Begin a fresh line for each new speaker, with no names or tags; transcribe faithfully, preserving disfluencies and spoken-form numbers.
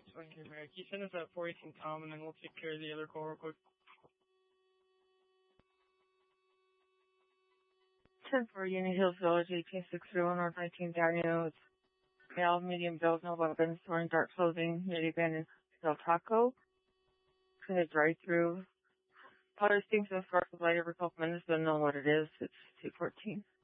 Okay, Merrick. You send us that four eighteen Tom, and then we'll take care of the other call real quick. ten for Union Hills Village, eighteen sixty-one North nineteenth Avenue. It's male, medium build, no weapons, wearing dark clothing, minivan and Del Taco. It's in a drive-through. Powder stinks of sparkles light every couple minutes, but I don't know what it is. It's two fourteen.